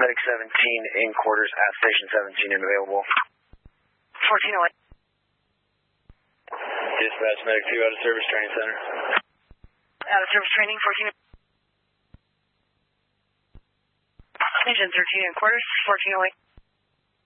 Medic 17 in quarters at Station 17 and available. 1408. Dispatch Medic 2 out of service training center. Out of service training, 14. Engine 13 in quarters, 1408.